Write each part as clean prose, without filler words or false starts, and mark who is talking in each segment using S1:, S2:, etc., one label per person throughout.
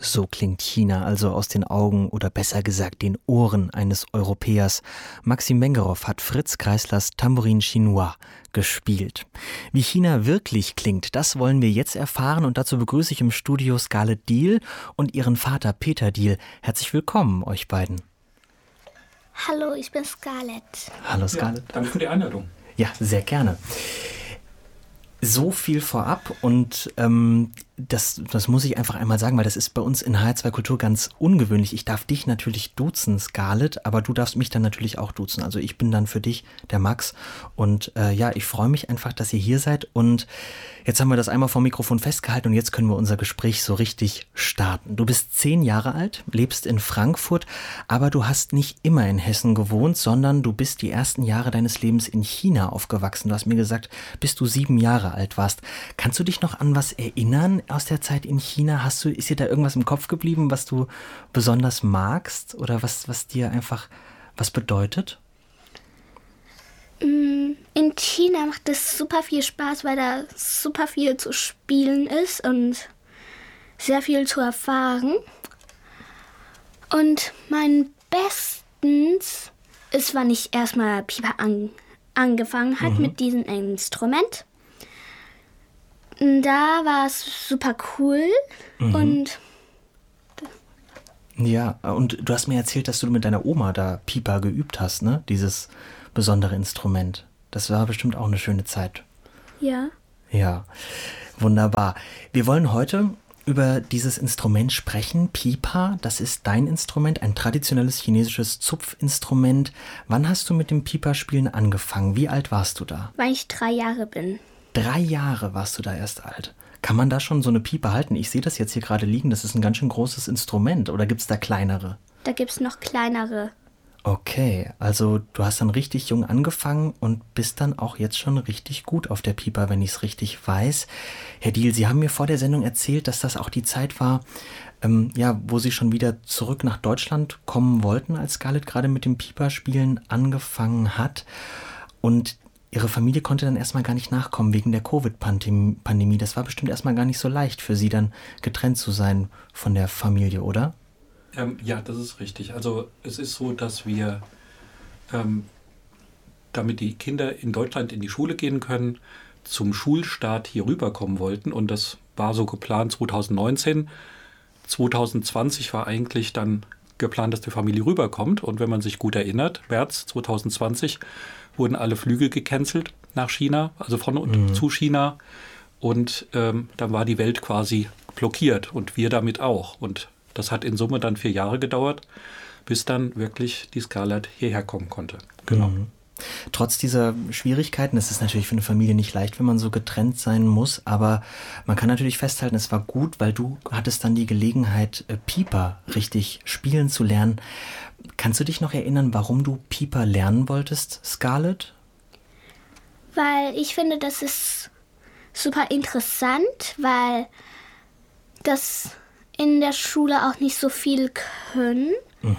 S1: So klingt China also aus den Augen oder besser gesagt den Ohren eines Europäers. Maxim Mengerow hat Fritz Kreislers Tambourin Chinois gespielt. Wie China wirklich klingt, das wollen wir jetzt erfahren und dazu begrüße ich im Studio Scarlett Diehl und ihren Vater Peter Diehl. Herzlich willkommen, euch beiden.
S2: Hallo, ich bin Scarlett.
S1: Hallo Scarlett.
S3: Ja, danke für die Einladung.
S1: Ja, sehr gerne. So viel vorab und das muss ich einfach einmal sagen, weil das ist bei uns in HR2 Kultur ganz ungewöhnlich. Ich darf dich natürlich duzen, Scarlett, aber du darfst mich dann natürlich auch duzen. Also ich bin dann für dich der Max und ich freue mich einfach, dass ihr hier seid und jetzt haben wir das einmal vom Mikrofon festgehalten und jetzt können wir unser Gespräch so richtig starten. Du bist 10 Jahre alt, lebst in Frankfurt, aber du hast nicht immer in Hessen gewohnt, sondern du bist die ersten Jahre deines Lebens in China aufgewachsen. Du hast mir gesagt, bis du 7 Jahre alt warst. Kannst du dich noch an was erinnern aus der Zeit in China? Ist dir da irgendwas im Kopf geblieben, was du besonders magst oder was dir einfach was bedeutet?
S2: In China macht es super viel Spaß, weil da super viel zu spielen ist und sehr viel zu erfahren. Und mein Bestens ist, wann ich erstmal Pipa angefangen hat mit diesem Instrument. Da war es super cool und
S1: ja, und du hast mir erzählt, dass du mit deiner Oma da Pipa geübt hast, ne? Dieses besondere Instrument. Das war bestimmt auch eine schöne Zeit.
S2: Ja.
S1: Ja, wunderbar. Wir wollen heute über dieses Instrument sprechen, Pipa. Das ist dein Instrument, ein traditionelles chinesisches Zupfinstrument. Wann hast du mit dem Pipa-Spielen angefangen? Wie alt warst du da?
S2: Weil ich 3 Jahre bin.
S1: 3 Jahre warst du da erst alt. Kann man da schon so eine Pipa halten? Ich sehe das jetzt hier gerade liegen. Das ist ein ganz schön großes Instrument. Oder gibt es da kleinere?
S2: Da gibt es noch kleinere.
S1: Okay, also du hast dann richtig jung angefangen und bist dann auch jetzt schon richtig gut auf der Pipa, wenn ich es richtig weiß. Herr Diehl, Sie haben mir vor der Sendung erzählt, dass das auch die Zeit war, wo Sie schon wieder zurück nach Deutschland kommen wollten, als Scarlett gerade mit dem Pipa-Spielen angefangen hat. Und Ihre Familie konnte dann erstmal gar nicht nachkommen wegen der Covid-Pandemie. Das war bestimmt erstmal gar nicht so leicht für Sie dann getrennt zu sein von der Familie, oder?
S3: Ja, das ist richtig. Also es ist so, dass wir, damit die Kinder in Deutschland in die Schule gehen können, zum Schulstart hier rüberkommen wollten. Und das war so geplant 2019. 2020 war eigentlich dann geplant, dass die Familie rüberkommt. Und wenn man sich gut erinnert, März 2020 wurden alle Flüge gecancelt nach China, also von und zu China. Und dann war die Welt quasi blockiert und wir damit auch. Und das hat in Summe dann 4 Jahre gedauert, bis dann wirklich die Scarlett hierher kommen konnte. Genau.
S1: Trotz dieser Schwierigkeiten, es ist natürlich für eine Familie nicht leicht, wenn man so getrennt sein muss, aber man kann natürlich festhalten, es war gut, weil du hattest dann die Gelegenheit, Pipa richtig spielen zu lernen. Kannst du dich noch erinnern, warum du Pipa lernen wolltest, Scarlett?
S2: Weil ich finde, das ist super interessant, weil das in der Schule auch nicht so viel können.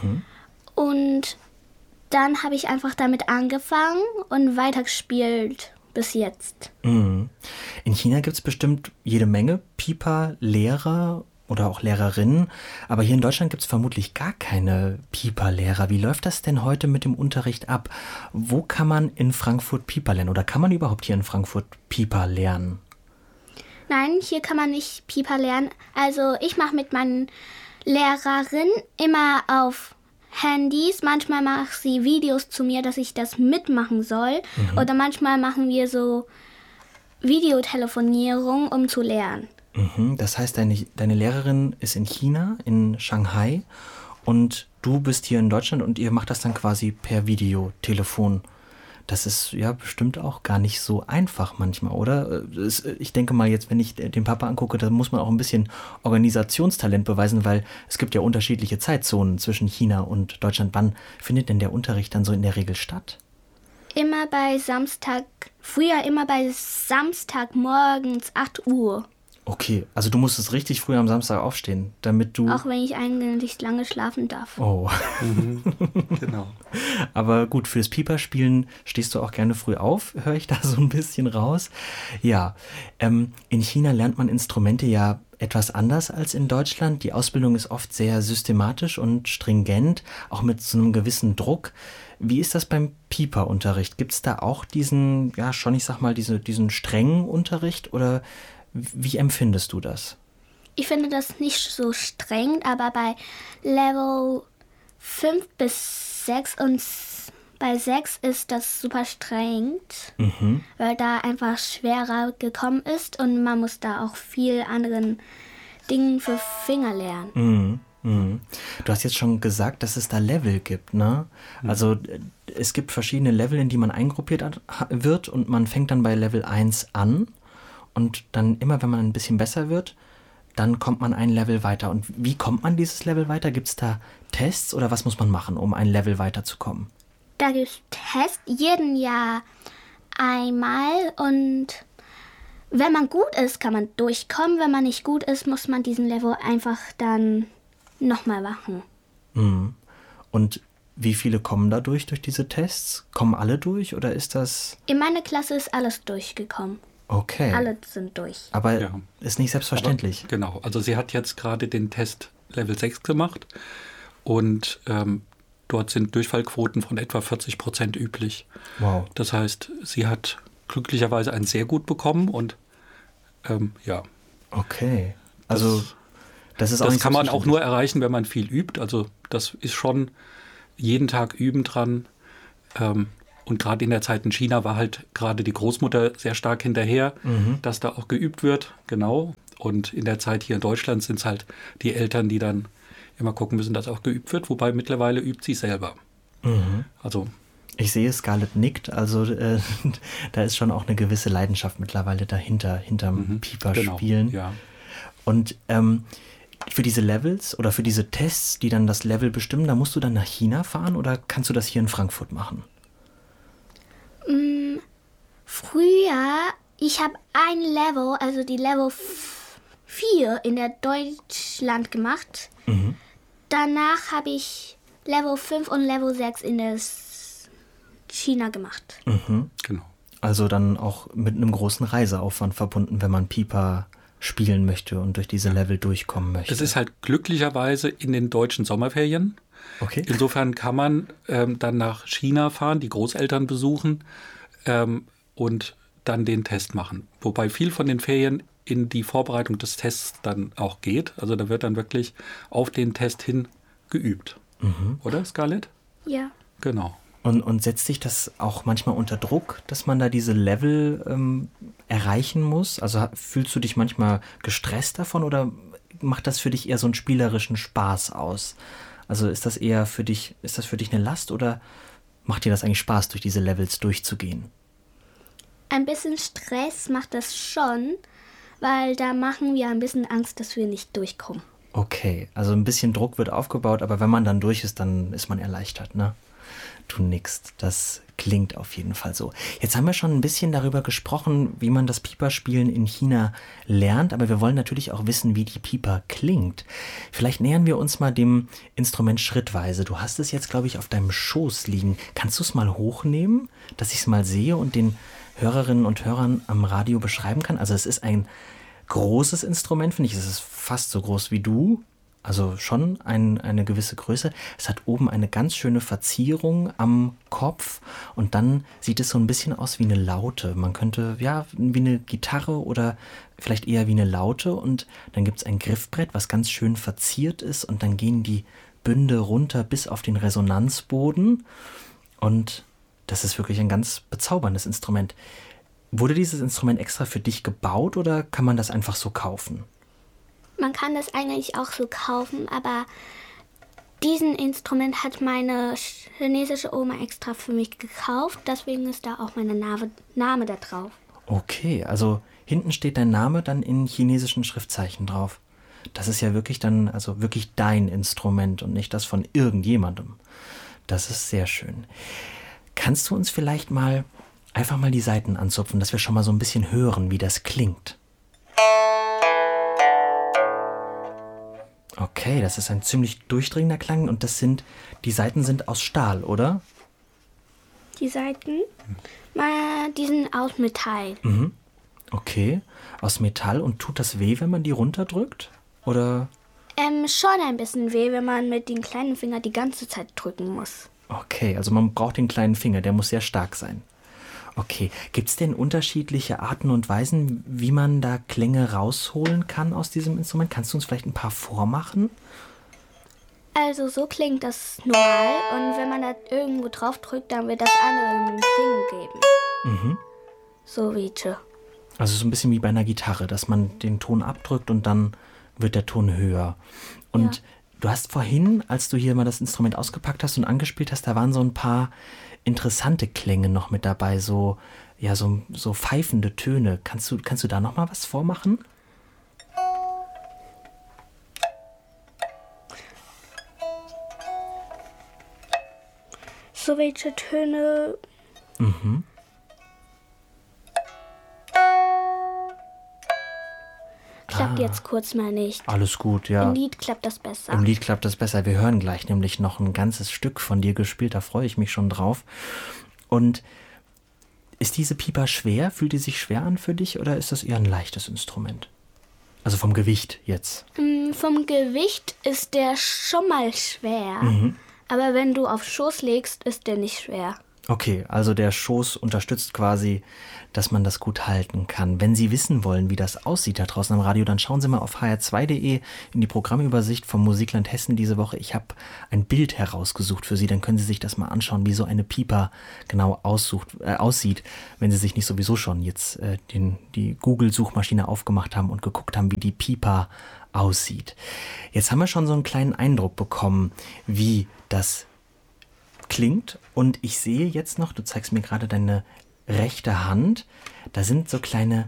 S2: Und dann habe ich einfach damit angefangen und weitergespielt bis jetzt.
S1: In China gibt es bestimmt jede Menge Pipa-Lehrer oder auch Lehrerinnen, aber hier in Deutschland gibt es vermutlich gar keine Pipa-Lehrer. Wie läuft das denn heute mit dem Unterricht ab? Wo kann man in Frankfurt Pipa lernen oder kann man überhaupt hier in Frankfurt Pipa lernen?
S2: Nein, hier kann man nicht Pipa lernen. Also ich mache mit meinen Lehrerin immer auf Handys. Manchmal macht sie Videos zu mir, dass ich das mitmachen soll. Oder manchmal machen wir so Videotelefonierung, um zu lernen.
S1: Das heißt, deine Lehrerin ist in China, in Shanghai und du bist hier in Deutschland und ihr macht das dann quasi per Videotelefon. Das ist ja bestimmt auch gar nicht so einfach manchmal, oder? Ich denke mal jetzt, wenn ich den Papa angucke, da muss man auch ein bisschen Organisationstalent beweisen, weil es gibt ja unterschiedliche Zeitzonen zwischen China und Deutschland. Wann findet denn der Unterricht dann so in der Regel statt?
S2: Früher immer bei Samstagmorgens 8 Uhr.
S1: Okay, also du musstest richtig früh am Samstag aufstehen, damit du...
S2: Auch wenn ich eigentlich lange schlafen darf.
S1: Oh.
S3: Genau.
S1: Aber gut, fürs Pipa-Spielen stehst du auch gerne früh auf, höre ich da so ein bisschen raus. Ja, in China lernt man Instrumente ja etwas anders als in Deutschland. Die Ausbildung ist oft sehr systematisch und stringent, auch mit so einem gewissen Druck. Wie ist das beim Piper-Unterricht? Gibt es da auch diesen, ja schon, ich sag mal, diesen strengen Unterricht oder wie empfindest du das?
S2: Ich finde das nicht so streng, aber bei Level 5 bis 6 und bei 6 ist das super streng, weil da einfach schwerer gekommen ist und man muss da auch viel anderen Dingen für Finger lernen.
S1: Du hast jetzt schon gesagt, dass es da Level gibt, ne? Also es gibt verschiedene Level, in die man eingruppiert wird und man fängt dann bei Level 1 an und dann immer, wenn man ein bisschen besser wird, dann kommt man ein Level weiter. Und wie kommt man dieses Level weiter? Gibt es da Tests oder was muss man machen, um ein Level weiterzukommen?
S2: Da gibt es Tests jeden Jahr einmal und wenn man gut ist, kann man durchkommen. Wenn man nicht gut ist, muss man diesen Level einfach dann nochmal machen.
S1: Und wie viele kommen da durch diese Tests? Kommen alle durch oder ist das...
S2: In meiner Klasse ist alles durchgekommen.
S1: Okay.
S2: Alle sind durch.
S1: Aber ist nicht selbstverständlich.
S3: Aber, genau, also sie hat jetzt gerade den Test Level 6 gemacht und dort sind Durchfallquoten von etwa 40% üblich.
S1: Wow.
S3: Das heißt, sie hat glücklicherweise einen sehr gut bekommen und ja.
S1: Okay. Also das ist auch
S3: das
S1: nicht
S3: kann man auch
S1: selbstverständlich.
S3: nur erreichen, wenn man viel übt. Also das ist schon jeden Tag üben dran. Und gerade in der Zeit in China war halt gerade die Großmutter sehr stark hinterher, dass da auch geübt wird. Genau. Und in der Zeit hier in Deutschland sind es halt die Eltern, die dann immer gucken müssen, dass auch geübt wird. Wobei mittlerweile übt sie selber. Also
S1: Ich sehe, Scarlett nickt, also da ist schon auch eine gewisse Leidenschaft mittlerweile dahinter, hinterm Piper-Spielen.
S3: Genau, ja.
S1: Und für diese Levels oder für diese Tests, die dann das Level bestimmen, da musst du dann nach China fahren oder kannst du das hier in Frankfurt machen?
S2: Früher, ich habe ein Level, also die Level 4 in der Deutschland gemacht. Danach habe ich Level 5 und Level 6 in der China gemacht.
S3: Genau.
S1: Also dann auch mit einem großen Reiseaufwand verbunden, wenn man Piper spielen möchte und durch diese Level durchkommen möchte.
S3: Es ist halt glücklicherweise in den deutschen Sommerferien.
S1: Okay.
S3: Insofern kann man dann nach China fahren, die Großeltern besuchen und dann den Test machen. Wobei viel von den Ferien in die Vorbereitung des Tests dann auch geht. Also da wird dann wirklich auf den Test hin geübt. Oder, Scarlett?
S2: Ja.
S3: Genau.
S1: Und setzt sich das auch manchmal unter Druck, dass man da diese Level erreichen muss? Also fühlst du dich manchmal gestresst davon oder macht das für dich eher so einen spielerischen Spaß aus? Also ist das für dich eine Last oder macht dir das eigentlich Spaß, durch diese Levels durchzugehen?
S2: Ein bisschen Stress macht das schon, weil da machen wir ein bisschen Angst, dass wir nicht durchkommen.
S1: Okay, also ein bisschen Druck wird aufgebaut, aber wenn man dann durch ist, dann ist man erleichtert, ne? Du nickst, das klingt auf jeden Fall so. Jetzt haben wir schon ein bisschen darüber gesprochen, wie man das Piper-Spielen in China lernt, aber wir wollen natürlich auch wissen, wie die Piper klingt. Vielleicht nähern wir uns mal dem Instrument schrittweise. Du hast es jetzt, glaube ich, auf deinem Schoß liegen. Kannst du es mal hochnehmen, dass ich es mal sehe und den Hörerinnen und Hörern am Radio beschreiben kann? Also es ist ein großes Instrument, finde ich. Es ist fast so groß wie du. Also schon eine gewisse Größe. Es hat oben eine ganz schöne Verzierung am Kopf und dann sieht es so ein bisschen aus wie eine Laute. Man könnte, ja, wie eine Gitarre oder vielleicht eher wie eine Laute und dann gibt es ein Griffbrett, was ganz schön verziert ist und dann gehen die Bünde runter bis auf den Resonanzboden und das ist wirklich ein ganz bezauberndes Instrument. Wurde dieses Instrument extra für dich gebaut oder kann man das einfach so kaufen?
S2: Man kann das eigentlich auch so kaufen, aber diesen Instrument hat meine chinesische Oma extra für mich gekauft. Deswegen ist da auch mein Name da drauf.
S1: Okay, also hinten steht dein Name dann in chinesischen Schriftzeichen drauf. Das ist ja wirklich dann, also wirklich dein Instrument und nicht das von irgendjemandem. Das ist sehr schön. Kannst du uns vielleicht einfach mal die Saiten anzupfen, dass wir schon mal so ein bisschen hören, wie das klingt? Okay, das ist ein ziemlich durchdringender Klang und die Saiten sind aus Stahl, oder?
S2: Die Saiten, die sind aus Metall.
S1: Okay, aus Metall. Und tut das weh, wenn man die runterdrückt? Oder?
S2: Schon ein bisschen weh, wenn man mit den kleinen Fingern die ganze Zeit drücken muss.
S1: Okay, also man braucht den kleinen Finger, der muss sehr stark sein. Okay, gibt es denn unterschiedliche Arten und Weisen, wie man da Klänge rausholen kann aus diesem Instrument? Kannst du uns vielleicht ein paar vormachen?
S2: Also so klingt das normal und wenn man da irgendwo drauf drückt, dann wird das andere einen Klingen geben. So wie tschö.
S1: Also so ein bisschen wie bei einer Gitarre, dass man den Ton abdrückt und dann wird der Ton höher. Und
S2: Ja.
S1: du hast vorhin, als du hier mal das Instrument ausgepackt hast und angespielt hast, da waren so ein paar interessante Klänge noch mit dabei, so pfeifende Töne. Kannst du da noch mal was vormachen?
S2: So welche Töne. Klappt jetzt kurz mal nicht.
S1: Alles gut, ja.
S2: Im Lied klappt das besser.
S1: Im Lied klappt das besser. Wir hören gleich nämlich noch ein ganzes Stück von dir gespielt. Da freue ich mich schon drauf. Und ist diese Pipa schwer? Fühlt die sich schwer an für dich oder ist das eher ein leichtes Instrument? Also vom Gewicht jetzt.
S2: Vom Gewicht ist der schon mal schwer. Aber wenn du auf Schoß legst, ist der nicht schwer.
S1: Okay, also der Schoß unterstützt quasi, dass man das gut halten kann. Wenn Sie wissen wollen, wie das aussieht da draußen am Radio, dann schauen Sie mal auf hr2.de in die Programmübersicht vom Musikland Hessen diese Woche. Ich habe ein Bild herausgesucht für Sie, dann können Sie sich das mal anschauen, wie so eine Pipa genau aussieht, wenn Sie sich nicht sowieso schon jetzt die Google-Suchmaschine aufgemacht haben und geguckt haben, wie die Pipa aussieht. Jetzt haben wir schon so einen kleinen Eindruck bekommen, wie das klingt. Und ich sehe jetzt noch, du zeigst mir gerade deine rechte Hand, da sind so kleine,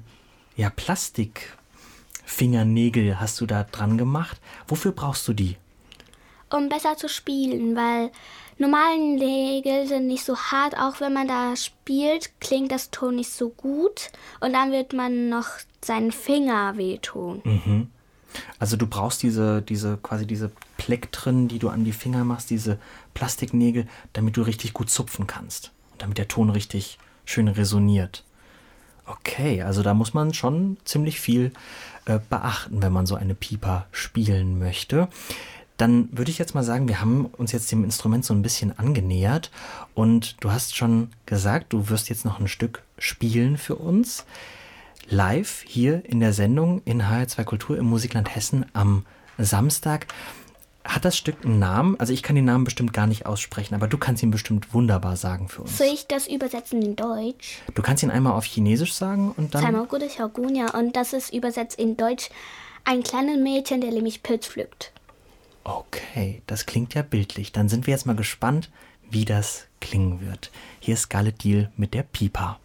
S1: Plastikfingernägel hast du da dran gemacht. Wofür brauchst du die?
S2: Um besser zu spielen, weil normalen Nägel sind nicht so hart. Auch wenn man da spielt, klingt das Ton nicht so gut. Und dann wird man noch seinen Finger wehtun.
S1: Also du brauchst diese Plektren, die du an die Finger machst, diese Plastiknägel, damit du richtig gut zupfen kannst. Und damit der Ton richtig schön resoniert. Okay, also da muss man schon ziemlich viel beachten, wenn man so eine Pipa spielen möchte. Dann würde ich jetzt mal sagen, wir haben uns jetzt dem Instrument so ein bisschen angenähert. Und du hast schon gesagt, du wirst jetzt noch ein Stück spielen für uns. Live hier in der Sendung in HR2 Kultur im Musikland Hessen am Samstag. Hat das Stück einen Namen? Also ich kann den Namen bestimmt gar nicht aussprechen, aber du kannst ihn bestimmt wunderbar sagen für uns.
S2: Soll ich das übersetzen in Deutsch?
S1: Du kannst ihn einmal auf Chinesisch sagen und dann...
S2: Und das ist übersetzt in Deutsch ein kleines Mädchen, der nämlich Pilz pflückt.
S1: Okay, das klingt ja bildlich. Dann sind wir jetzt mal gespannt, wie das klingen wird. Hier ist Scarlett Deal mit der Pipa.